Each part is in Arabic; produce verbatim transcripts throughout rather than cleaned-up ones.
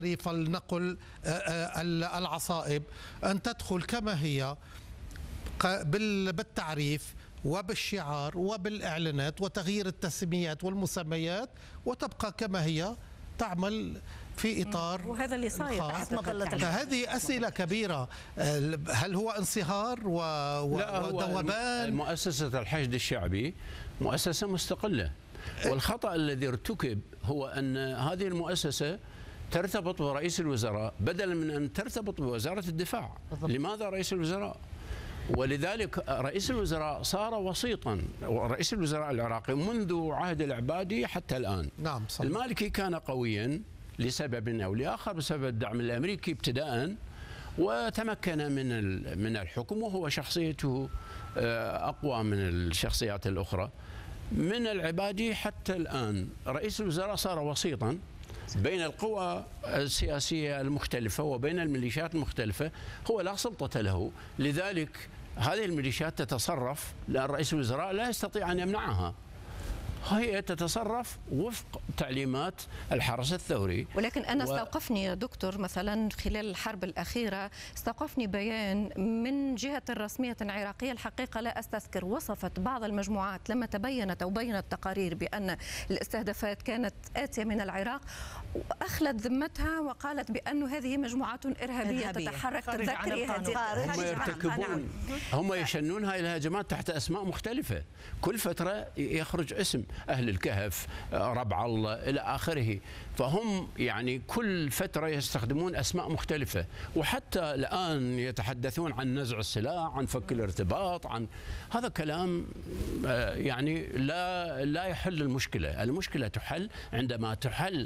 فلنقل العصائب أن تدخل كما هي بالتعريف وبالشعار وبالإعلانات وتغيير التسميات والمسميات، وتبقى كما هي تعمل في إطار، وهذا اللي صاير تحت مظلة. فهذه أسئلة كبيرة. هل هو انصهار وذوبان؟ مؤسسة الحشد الشعبي مؤسسة مستقلة، والخطأ الذي ارتكب هو أن هذه المؤسسة ترتبط برئيس الوزراء بدلا من أن ترتبط بوزارة الدفاع. لماذا رئيس الوزراء؟ ولذلك رئيس الوزراء صار وسيطا، ورئيس الوزراء العراقي منذ عهد العبادي حتى الآن. نعم صحيح. المالكي كان قويا لسبب أو لآخر بسبب الدعم الأمريكي ابتداء، وتمكن من من الحكم، وهو شخصيته أقوى من الشخصيات الأخرى. من العبادي حتى الآن رئيس الوزراء صار وسيطا بين القوى السياسية المختلفة وبين الميليشيات المختلفة، هو لا سلطة له، لذلك هذه الميليشيات تتصرف لأن رئيس الوزراء لا يستطيع أن يمنعها، هي تتصرف وفق تعليمات الحرس الثوري. ولكن أنا استوقفني يا دكتور مثلا خلال الحرب الأخيرة، استوقفني بيان من جهة رسمية عراقية، الحقيقة لا أستذكر، وصفت بعض المجموعات لما تبينت أو بينت تقارير بأن الاستهدافات كانت آتية من العراق، وأخلت ذمتها وقالت بأن هذه مجموعات إرهابية, إرهابية. تتحرك تذكري هم يرتكبون، هم يشنون هاي الهجمات تحت أسماء مختلفة، كل فترة يخرج اسم أهل الكهف، ربع الله إلى آخره، فهم يعني كل فترة يستخدمون أسماء مختلفة، وحتى الآن يتحدثون عن نزع السلاح، عن فك الارتباط، عن هذا كلام يعني لا لا يحل المشكلة. المشكلة تحل عندما تحل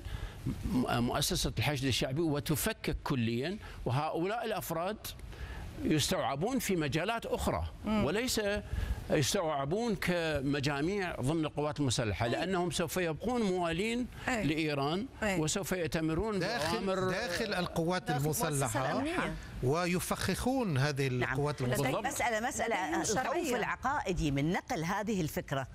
مؤسسة الحشد الشعبي وتفكك كليا، وهؤلاء الأفراد يستوعبون في مجالات أخرى وليس يستوعبون كمجاميع ضمن القوات المسلحة، لأنهم سوف يبقون موالين لإيران وسوف يأتمرون داخل, داخل القوات المسلحة ويفخخون هذه القوات المسلحة. مسألة مسألة الخوف العقائدي من نقل هذه الفكرة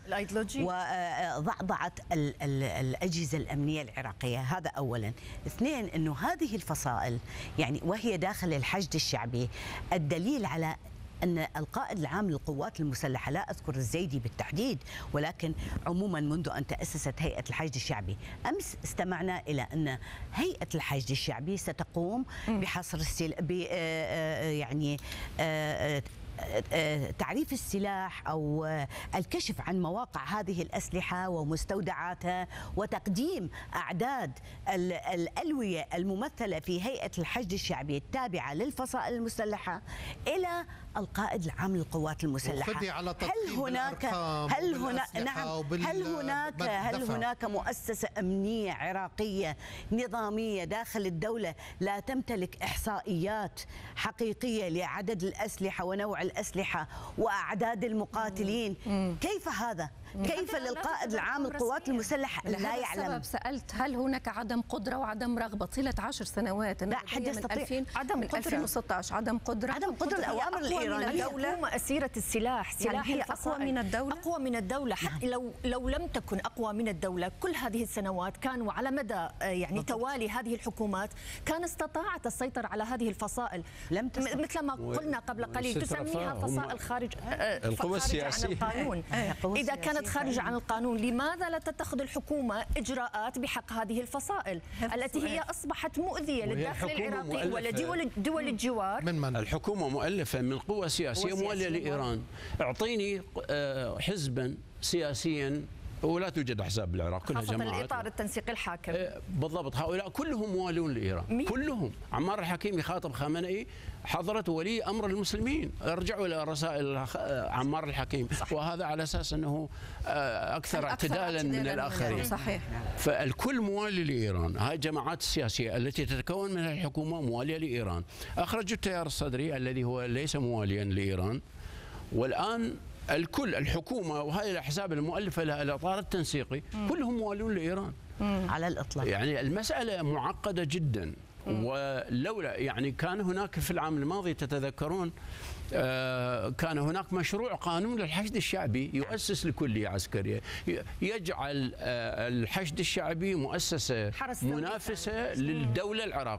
وضعضعة الأجهزة الأمنية العراقية، هذا أولا. اثنين، أنه هذه الفصائل يعني وهي داخل الحشد الشعبي، الدليل على أن القائد العام للقوات المسلحة، لا أذكر الزيدي بالتحديد ولكن عموما منذ أن تأسست هيئة الحشد الشعبي، أمس استمعنا إلى أن هيئة الحشد الشعبي ستقوم بحصر السل... ب... يعني تعريف السلاح أو الكشف عن مواقع هذه الأسلحة ومستودعاتها، وتقديم أعداد الألوية الممثلة في هيئة الحشد الشعبي التابعة للفصائل المسلحة إلى القائد العام للقوات المسلحة. على هل هناك هل هناك نعم هل هناك هل هناك مؤسسة أمنية عراقية نظامية داخل الدولة لا تمتلك إحصائيات حقيقية لعدد الأسلحة ونوع الأسلحة وأعداد المقاتلين؟ كيف هذا؟ كيف للقائد العام للقوات المسلحة لا يعلم؟ السبب سألت هل هناك عدم قدرة وعدم رغبة طيلة عشر سنوات؟ لا حد يستطيع. عدم قدرة ألفين وستة عشر، عدم قدرة عدم قدرة الأوامر الإيرانية. الحكومة أسيرة السلاح، سلاح يعني هي أقوى من الدولة، أقوى من الدولة. حتى لو لو لم تكن أقوى من الدولة كل هذه السنوات كانوا على مدى يعني توالي هذه الحكومات كان استطاعت السيطرة على هذه الفصائل. لم تستطيع. مثل ما قلنا قبل قليل تسميها فصائل خارج القوى السياسية عن القانون. إذا كانت خارجة عن القانون لماذا لا تتخذ الحكومة إجراءات بحق هذه الفصائل التي هي أصبحت مؤذية للداخل العراقي ولدول دول الجوار؟ من من الحكومة مؤلفة من قوى سياسية موالية لإيران. اعطيني حزبا سياسيا، ولا توجد احزاب بالعراق، كلها خاصة جماعات. الاطار التنسيقي الحاكم. بالضبط، هؤلاء كلهم موالون لايران، مين؟ كلهم. عمار الحكيم يخاطب خامنئي، حضرة ولي امر المسلمين، ارجعوا الى رسائل عمار الحكيم، صحيح. وهذا على اساس انه اكثر اعتدالا من الاخرين. صحيح. فالكل موالي لايران، هاي الجماعات السياسيه التي تتكون منها الحكومه مواليه لايران. اخرجوا التيار الصدري الذي هو ليس مواليا لايران، والان الكل الحكومة وهذه الأحزاب المؤلفة لها الإطار التنسيقي كلهم موالون لإيران على الإطلاق. يعني المسألة معقدة جدا، ولولا يعني كان هناك في العام الماضي تتذكرون كان هناك مشروع قانون للحشد الشعبي يؤسس لكلية عسكرية، يجعل الحشد الشعبي مؤسسة منافسة للدولة العراقية.